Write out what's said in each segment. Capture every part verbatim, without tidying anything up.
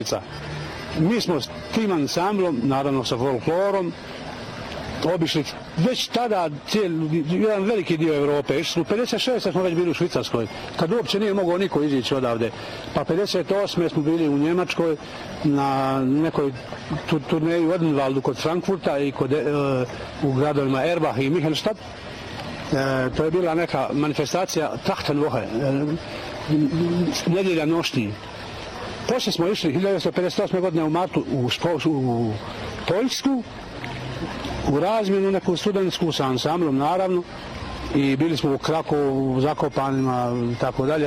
Mi smo s tim ansamblom, naravno sa folklorom, obišli već tada cijeli, jedan veliki dio Evrope. Išli smo, pedeset šeste smo već bili u Švicarskoj, kad uopće nije mogao niko izići odavde. Pa pedeset osme smo bili u Njemačkoj na nekoj turneji u Odenwaldu kod Frankfurta i kod, e, u gradovima Erbach i Michelstadt. E, to je bila neka manifestacija Trachtenwoche, e, nedjelja nošnji. Poslije smo išli hiljadu devetsto pedeset osme godine u martu u, u Poljsku, u razmjenu neku studentsku sa ansamblom naravno, i bili smo u Krakovu, u Zakopanima i tako dalje.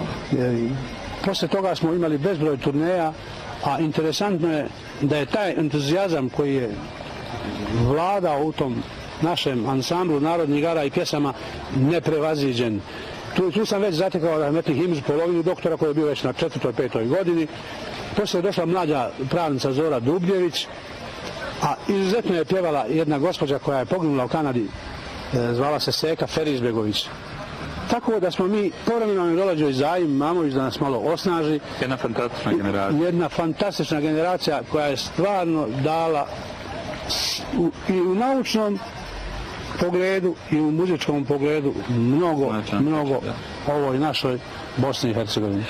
Poslije toga smo imali bezbroj turneja, a interesantno je da je taj entuzijazam koji je vladao u tom našem ansamblu narodnih igara i pjesama neprevaziđen. Tu, tu sam već zatekao Rahmetli Himzu, polovinu doktora koji je bio već na četvrtoj, petoj godini. Poslije je došla mlađa pravnica Zora Dubljević, a izuzetno je pjevala jedna gospođa koja je poginula u Kanadi, zvala se Seka Ferizbegović. Tako da smo mi, povremeno mi dolađo i Zajim Mamović da nas malo osnaži. Jedna fantastična generacija. Jedna fantastična generacija koja je stvarno dala u, i u naučnom pogledu i u muzičkom pogledu mnogo, znači, mnogo ovoj našoj Bosni i Hercegovini.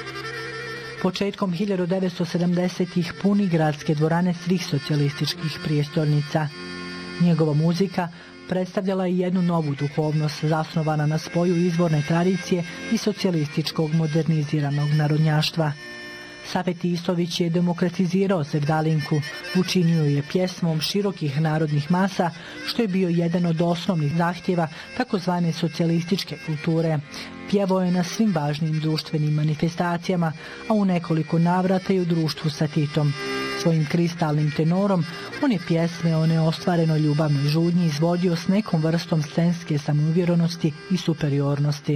Početkom hiljadu devetsto sedamdesetih puni gradske dvorane svih socijalističkih prijestolnica. Njegova muzika predstavljala je jednu novu duhovnost zasnovana na spoju izvorne tradicije i socijalističkog moderniziranog narodnjaštva. Safet Istović je demokratizirao sevdalinku, učinio je pjesmom širokih narodnih masa, što je bio jedan od osnovnih zahtjeva takozvane socijalističke kulture. Pjevao je na svim važnim društvenim manifestacijama, a u nekoliko navrata i u društvu sa Titom. Svojim kristalnim tenorom on je pjesme o neostvarenoj ljubavnoj žudnji izvodio s nekom vrstom scenske samouvjerenosti i superiornosti.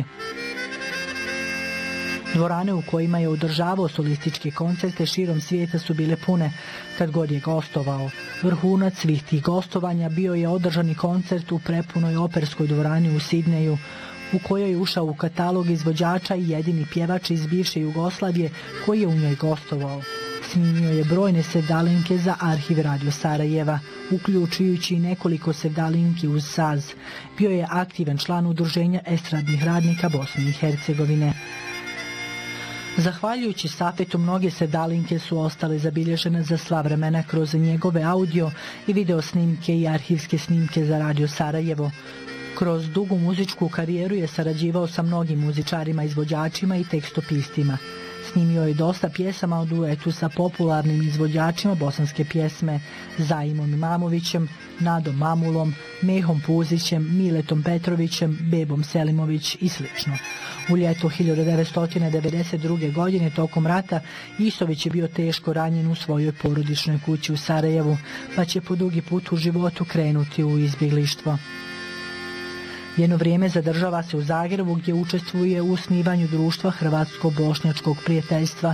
Dvorane u kojima je održavao solističke koncerte širom svijeta su bile pune kad god je gostovao. Vrhunac svih tih gostovanja bio je održani koncert u prepunoj operskoj dvorani u Sidneju, u kojoj je ušao u katalog izvođača i jedini pjevač iz bivše Jugoslavije koji je u njoj gostovao. Snimio je brojne sevdalinke za arhiv Radio Sarajeva, uključujući i nekoliko sevdalinki uz saz. Bio je aktivan član udruženja estradnih radnika Bosne i Hercegovine. Zahvaljujući Safetu, mnoge sevdalinke su ostale zabilježene za sva vremena kroz njegove audio i video snimke i arhivske snimke za Radio Sarajevo. Kroz dugu muzičku karijeru je sarađivao sa mnogim muzičarima, izvođačima i tekstopistima. Snimio je dosta pjesama u duetu sa popularnim izvođačima bosanske pjesme Zajimom Imamovićem, Nadom Mamulom, Mehom Puzićem, Miletom Petrovićem, Bebom Selimović i sl. U ljeto hiljadu devetsto devedeset druge. godine tokom rata Istović je bio teško ranjen u svojoj porodičnoj kući u Sarajevu, pa će po dugi put u životu krenuti u izbjeglištvo. Jedno vrijeme zadržava se u Zagrebu gdje učestvuje u osnivanju društva Hrvatsko-bošnjačkog prijateljstva.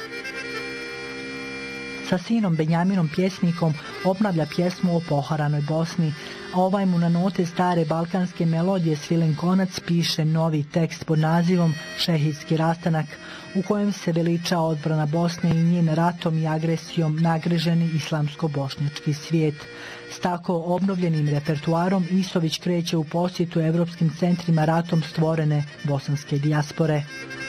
Sa sinom Benjaminom pjesnikom obnavlja pjesmu o poharanoj Bosni, a ovaj mu na note stare balkanske melodije svilen konac piše novi tekst pod nazivom Šehidski rastanak, u kojem se veliča odbrana Bosne i njen ratom i agresijom nagreženi islamsko-bošnjački svijet. S tako obnovljenim repertuarom Istović kreće u posjetu evropskim centrima ratom stvorene bosanske dijaspore.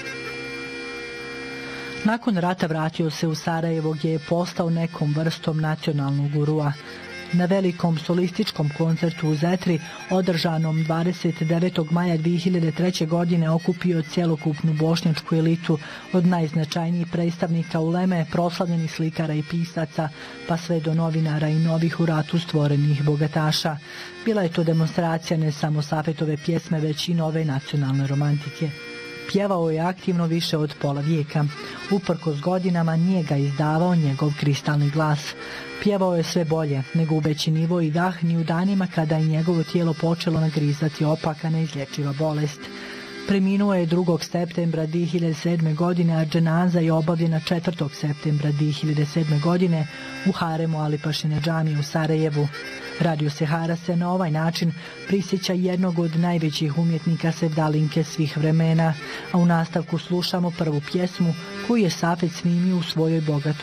Nakon rata vratio se u Sarajevo gdje je postao nekom vrstom nacionalnog gurua. Na velikom solističkom koncertu u Zetri, održanom dvadeset devetog maja dvije hiljade treće. godine, okupio cjelokupnu bošnjačku elitu od najznačajnijih predstavnika uleme, proslavljenih slikara i pisaca, pa sve do novinara i novih u ratu stvorenih bogataša. Bila je to demonstracija ne samo Safetove pjesme, već i nove nacionalne romantike. Pjevao je aktivno više od pola vijeka. Uprkos godinama nije ga izdavao njegov kristalni glas. Pjevao je sve bolje, ne gubeći nivo i dah ni u danima kada je njegovo tijelo počelo nagrizati opaka neizlječiva bolest. Preminuo je drugog septembra dvije hiljade sedme. godine, a dženaza je obavljena četvrtog septembra dvije hiljade sedme. godine u haremu Alipašine džamije u Sarajevu. Radio Sehara se na ovaj način prisjeća jednog od najvećih umjetnika sevdalinke svih vremena, a u nastavku slušamo prvu pjesmu koju je Safet snimio u svojoj bogatoj